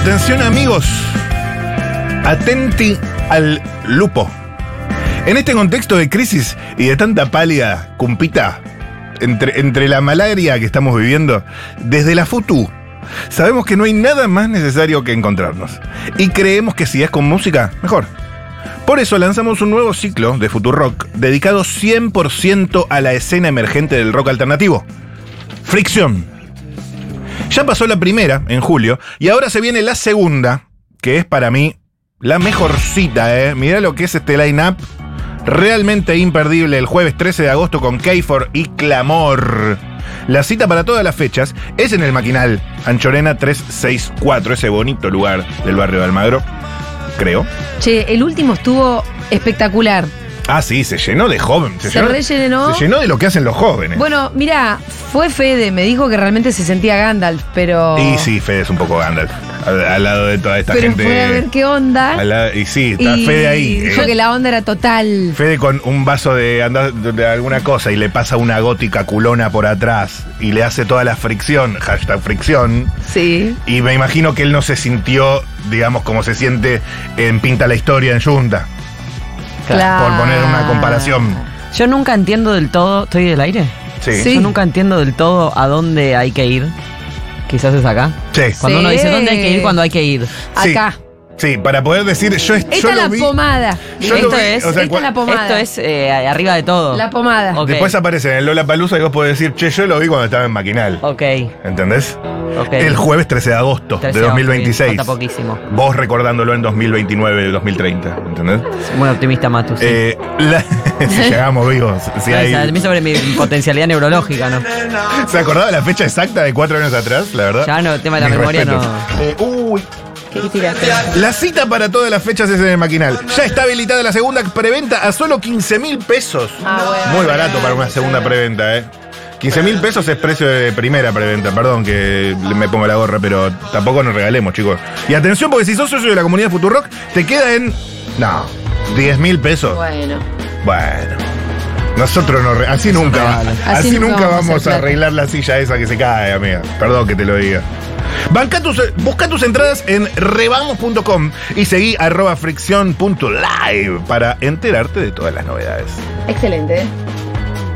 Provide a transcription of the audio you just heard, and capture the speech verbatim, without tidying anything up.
Atención amigos, atenti al lupo. En este contexto de crisis y de tanta pálida cumpita entre, entre la malaria que estamos viviendo, desde la FUTU sabemos que no hay nada más necesario que encontrarnos. Y creemos que si es con música, mejor. Por eso lanzamos un nuevo ciclo de Futurock dedicado cien por ciento a la escena emergente del rock alternativo. Fricción. Ya pasó la primera, en julio, y ahora se viene la segunda, que es para mí la mejorcita, ¿eh? Mirá lo que es este line-up. Realmente imperdible el jueves trece de agosto con Keifor y Clamor. La cita para todas las fechas es en el Maquinal, Anchorena trescientos sesenta y cuatro, ese bonito lugar del barrio de Almagro, creo. Che, el último estuvo espectacular. Ah, sí, se llenó de jóvenes. Se, se llenó, rellenó. Se llenó de lo que hacen los jóvenes. Bueno, mirá, fue Fede, me dijo que realmente se sentía Gandalf, pero... Y sí, Fede es un poco Gandalf, al, al lado de toda esta pero gente. Pero fue a ver qué onda. Lado, y sí, está y Fede ahí. Dijo eh. que la onda era total. Fede con un vaso de, anda, de alguna cosa y le pasa una gótica culona por atrás y le hace toda la fricción, hashtag fricción. Sí. Y me imagino que él no se sintió, digamos, como se siente en Pinta la Historia en Junta. Claro. Por poner una comparación. Yo nunca entiendo del todo. ¿Estoy del aire? Sí. Sí. Yo nunca entiendo del todo a dónde hay que ir. Quizás es acá. Sí. Cuando Sí. uno dice dónde hay que ir, cuando hay que ir. Acá. Sí, para poder decir yo, Esta yo es lo la vi. pomada. Yo Esto lo vi, es- o sea, Esta cua- es la pomada. Esto es eh, arriba de todo. La pomada. Ok. Después aparece en el Lollapalooza y vos podés decir, che, yo lo vi cuando estaba en Maquinal. Ok. ¿Entendés? Ok. El jueves trece de agosto trece de dos mil veintiséis. Falta poquísimo. Vos recordándolo en dos mil veintinueve, dos mil treinta. ¿Entendés? Muy optimista, Matu. Sí. Eh, la- si llegamos vivos. Si No, hay- o sea, a mí sobre mi potencialidad neurológica, ¿no? ¿Se acordaba la fecha exacta de cuatro años atrás? La verdad. Ya no, el tema de la Mis memoria respetos. no. Eh, uy. ¿Qué tiraste? La cita para todas las fechas es en el Maquinal. Ya está habilitada la segunda preventa a solo quince mil pesos. Ah, bueno. Muy barato para una segunda preventa, ¿eh? quince mil pesos es precio de primera preventa. Perdón que me pongo la gorra, pero tampoco nos regalemos, chicos. Y atención, porque si sos socio de la comunidad Futurock, te queda en... No, diez mil pesos. Bueno. Bueno. Nosotros no... re- Así nunca, va- regalo. así Así nunca nunca vamos a vamos hacer a plata. arreglar la silla esa que se cae, amiga. Perdón que te lo diga. Banca tus, busca tus entradas en rebamos punto com y seguí arroba fricción punto live para enterarte de todas las novedades. Excelente.